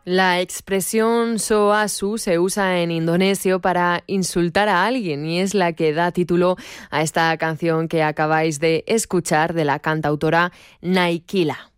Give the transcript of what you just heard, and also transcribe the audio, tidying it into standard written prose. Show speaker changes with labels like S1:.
S1: La expresión so asu se usa en indonesio para insultar a alguien y es la que da título a esta canción que acabáis de escuchar de la cantautora Naikila.